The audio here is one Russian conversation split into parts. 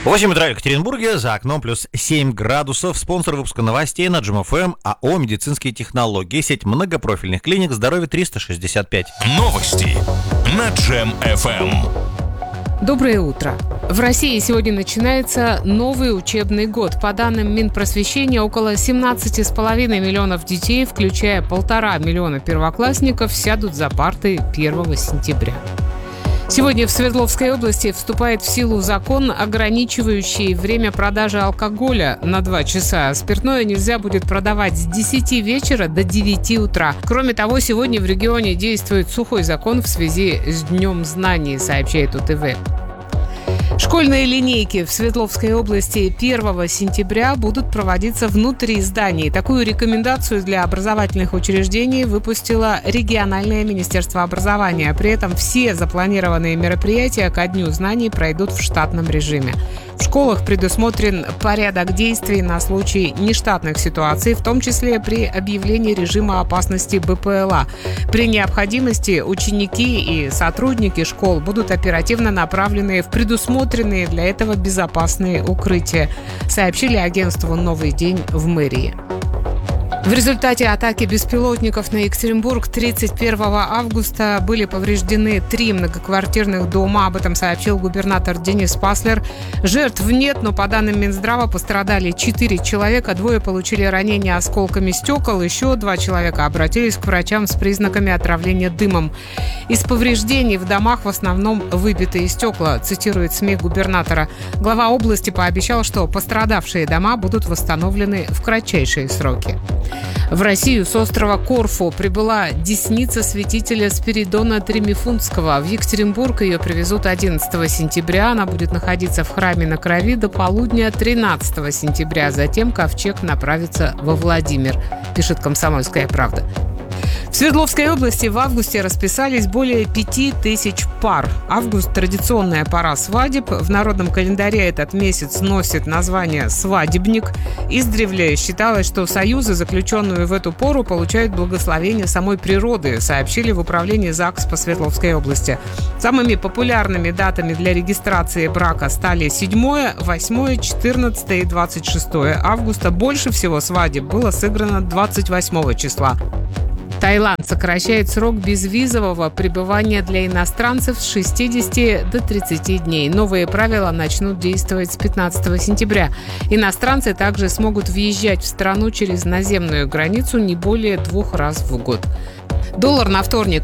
8 утра в Екатеринбурге, за окном плюс 7 градусов. Спонсор выпуска новостей на Джем ФМ АО «Медицинские технологии», сеть многопрофильных клиник «Здоровье 365». Новости на Джем ФМ. Доброе утро. В России сегодня начинается новый учебный год. По данным Минпросвещения, около 17,5 миллионов детей, включая 1,5 миллиона первоклассников, сядут за парты 1 сентября. Сегодня в Свердловской области вступает в силу закон, ограничивающий время продажи алкоголя на 2 часа. Спиртное нельзя будет продавать с 10 вечера до 9 утра. Кроме того, сегодня в регионе действует сухой закон в связи с Днем знаний, сообщает УТВ. Школьные линейки в Свердловской области 1 сентября будут проводиться внутри зданий. Такую рекомендацию для образовательных учреждений выпустило региональное министерство образования. При этом все запланированные мероприятия ко Дню знаний пройдут в штатном режиме. В школах предусмотрен порядок действий на случай нештатных ситуаций, в том числе при объявлении режима опасности БПЛА. При необходимости ученики и сотрудники школ будут оперативно направлены в предусмотренные для этого безопасные укрытия, сообщили агентству «Новый день» в мэрии. В результате атаки беспилотников на Екатеринбург 31 августа были повреждены 3 многоквартирных дома. Об этом сообщил губернатор Денис Паслер. Жертв нет, но по данным Минздрава пострадали 4 человека. 2 получили ранения осколками стекол. Еще 2 человека обратились к врачам с признаками отравления дымом. Из повреждений в домах в основном выбитые стекла, цитирует СМИ губернатора. Глава области пообещал, что пострадавшие дома будут восстановлены в кратчайшие сроки. В Россию с острова Корфу прибыла десница святителя Спиридона Тремифунтского. В Екатеринбург ее привезут 11 сентября. Она будет находиться в храме на Крови до полудня 13 сентября. Затем ковчег направится во Владимир, пишет «Комсомольская правда». В Свердловской области в августе расписались более 5000 пар. Август – традиционная пора свадеб. В народном календаре этот месяц носит название «свадебник». Издревле считалось, что союзы, заключенные в эту пору, получают благословение самой природы, сообщили в управлении ЗАГС по Свердловской области. Самыми популярными датами для регистрации брака стали 7, 8, 14 и 26 августа. Больше всего свадеб было сыграно 28 числа. Таиланд сокращает срок безвизового пребывания для иностранцев с 60 до 30 дней. Новые правила начнут действовать с 15 сентября. Иностранцы также смогут въезжать в страну через наземную границу не более 2 раз в год. Доллар на вторник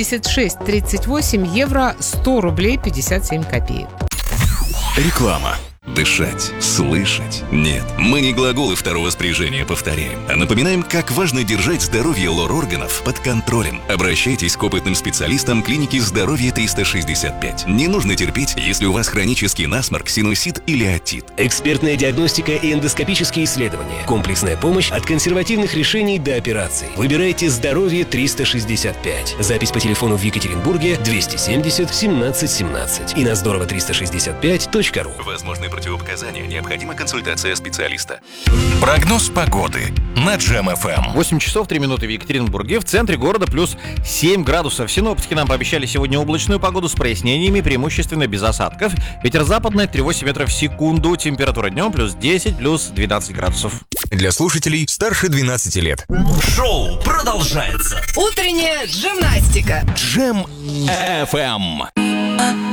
86.38, евро 100 рублей 57 копеек. Реклама. Дышать, слышать. Нет, мы не глаголы второго спряжения повторяем, а напоминаем, как важно держать здоровье лор-органов под контролем. Обращайтесь к опытным специалистам клиники «Здоровье 365». Не нужно терпеть, если у вас хронический насморк, синусит или отит. Экспертная диагностика и эндоскопические исследования. Комплексная помощь от консервативных решений до операций. Выбирайте «Здоровье 365». Запись по телефону в Екатеринбурге 270 17 17 и на здорово365.ру. Возможны противопоказания, необходима консультация специалиста. Прогноз погоды на Джем ФМ. 8 часов 3 минуты в Екатеринбурге. В центре города плюс 7 градусов. Синоптики нам пообещали сегодня облачную погоду с прояснениями, преимущественно без осадков. Ветер западный 3,8 метров в секунду. Температура днем плюс 10, плюс 12 градусов. Для слушателей старше 12 лет. Шоу продолжается. Утренняя гимнастика. Джем ФМ.